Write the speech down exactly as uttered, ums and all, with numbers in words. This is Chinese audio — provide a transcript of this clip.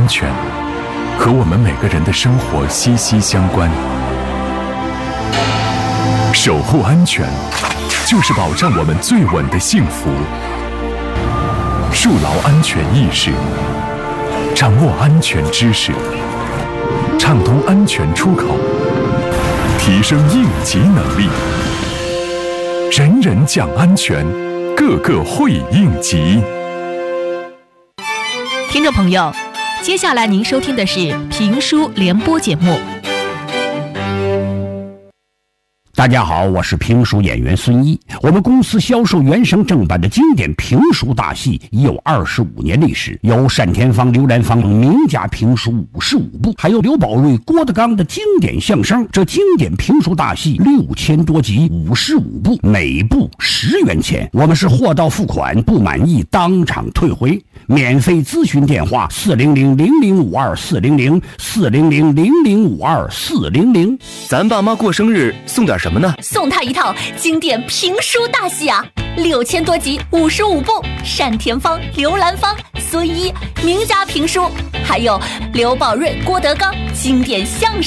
安全和我们每个人的生活息息相关。守护安全，就是保障我们最稳的幸福。树牢安全意识，掌握安全知识，畅通安全出口，提升应急能力。人人讲安全，个个会应急。 听众朋友，接下来您收听的是评书联播节目。 大家好，我是评书演员孙一。我们公司销售原声正版的经典评书大戏已有二十五年历史，有单田芳、刘兰芳名家评书五十五部，还有刘宝瑞、郭德纲的经典相声。这经典评书大戏六千多集，五十五部，每部十元钱。我们是货到付款，不满意当场退回。免费咨询电话：四零零零零五二四零零四零零零零五二四零零。 咱爸妈过生日送点什么呢？ 送他一套经典评书大戏啊，六千多集，五十五部，单田芳、刘兰芳、孙一名家评书，还有刘宝瑞、郭德纲经典相声。